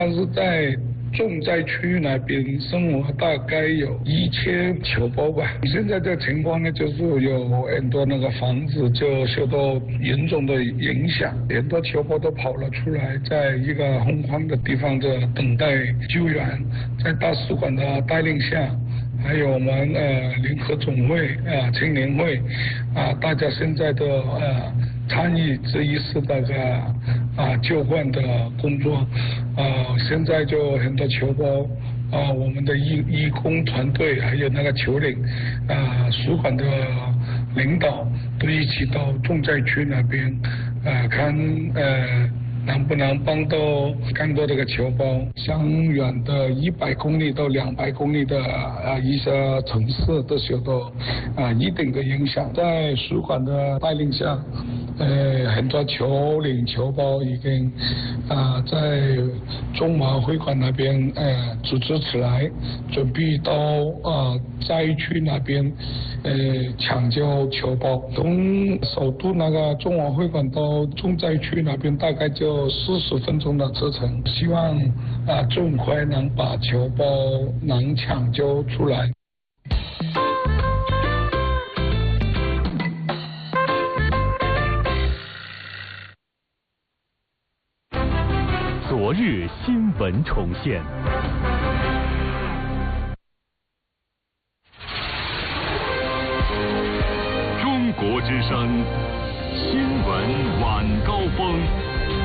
但是在重灾区那边生活大概有1000侨胞吧。现在这情况呢，就是有很多那个房子就受到严重的影响，很多侨胞都跑了出来，在一个空旷的地方的等待救援。在大使馆的带领下，还有我们联合总会青年会大家现在都参与这一次那个救援的工作。现在就很多侨胞我们的义工团队还有那个侨领使馆的领导都一起到重灾区那边看能不能帮到更多这个侨胞。相远的100公里到200公里的一些城市都受到一定的影响。在使馆的带领下，很多侨领侨胞已经在中马会馆那边组织起来，准备到灾区那边抢救侨胞。从首都那个中马会馆到重灾区那边大概就40分钟的车程，希望尽快能把侨胞能抢救出来。 昨日新闻重现。中国之声新闻晚高峰。